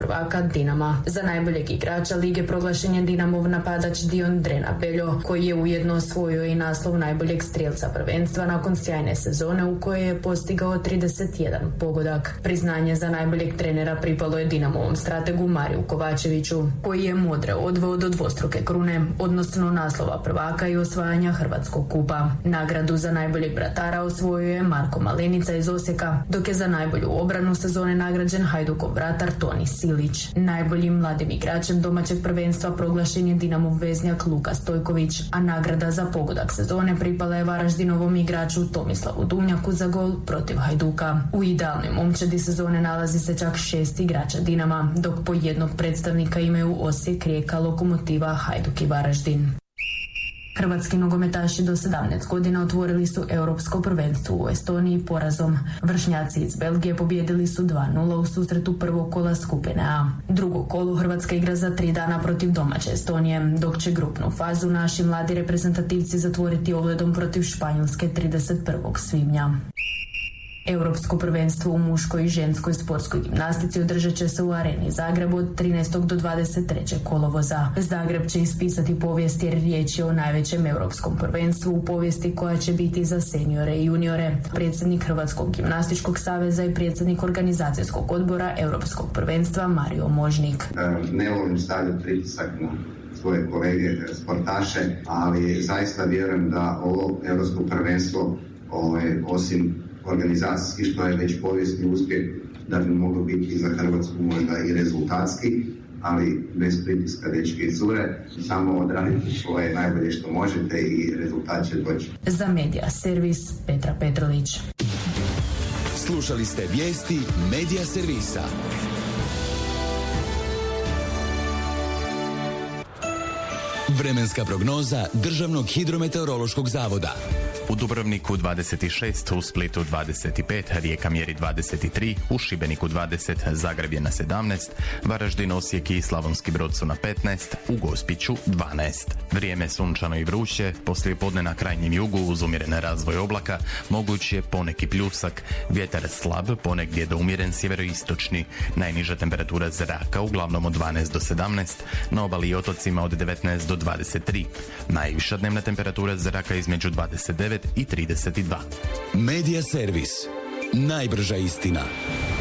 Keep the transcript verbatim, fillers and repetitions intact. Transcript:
prvaka Dinama. Za najboljeg igrača lige proglašen je Dinamov napadač Dion Drenabeljo, koji je ujedno osvojio i naslov najboljeg strijelca prvenstva nakon sjajne sezone u kojoj je postigao trideset jedan pogodak. Priznanje za najboljeg trenera pripalo je Dinamovom strategu Mariju Kovačeviću, koji je Modre odveo do dvostruke krune, odnosno naslova prvaka i osvajanja Hrvatskog kupa. Nagradu za najboljeg vratara osvojio je Marko Malenica iz Osijeka, dok je za najbolju obranu sezone nagrađen Hajdukov vratar Toni Silić. Najboljim mladim igračem domaćeg prvenstva proglašen je Dinamov veznjak Luka Stojković, a nagrada za pogodak sezone pripala je Varaždinovom igraču Tomislavu Duvnjaku za gol protiv Hajduka. U idealnoj momčadi sezone nalazi se čak šest igrača Dinama, dok po jednog predstavnika imaju Osijek, Rijeka, Lokomotiva, Hajduk i Varaždin. Hrvatski nogometaši do sedamnaest godina otvorili su europsko prvenstvo u Estoniji porazom. Vršnjaci iz Belgije pobijedili su dva nula u susretu prvog kola skupine A. Drugo kolo Hrvatska igra za tri dana protiv domaće Estonije, dok će grupnu fazu naši mladi reprezentativci zatvoriti ogledom protiv Španjolske trideset prvog svibnja. Europsko prvenstvo u muškoj i ženskoj sportskoj gimnastici održat će se u Areni Zagreb od trinaestog do dvadeset trećeg kolovoza. Zagreb će ispisati povijest jer riječ je o najvećem europskom prvenstvu u povijesti koja će biti za seniore i juniore. Predsjednik Hrvatskog gimnastičkog saveza i predsjednik organizacijskog odbora Europskog prvenstva Mario Možnik. Ne volim stavljati pritisak na svoje kolege sportaše, ali zaista vjerujem da ovo europsko prvenstvo ovaj, osim organizacijski, što je već povijesni uspjeh, da bi moglo biti i za Hrvatsku možda i rezultatski, ali bez pritiska dečke i cure, samo odraditi svoje najbolje što možete i rezultat će doći. Za Medija Servis Petra Petrović. Slušali ste vijesti Medija Servisa. Vremenska prognoza Državnog hidrometeorološkog zavoda. U Dubrovniku dvadeset šest, u Splitu dvadeset pet, Rijeka mjeri dvadeset tri, u Šibeniku dvadeset, Zagreb je na sedamnaest, Varaždin, Osijek i Slavonski Brod su na petnaest, u Gospiću dvanaest. Vrijeme sunčano i vruće, poslije podne na krajnjem jugu uz umjeren razvoj oblaka, moguć je poneki pljusak, vjetar slab, ponegdje do umjeren sjeveroistočni, najniža temperatura zraka uglavnom od dvanaest do sedamnaest, na obali i otocima od devetnaest do dvadeset tri, najviša dnevna temperatura zraka između dvadeset devet i trideset dva. Medija Servis. Najbrža istina.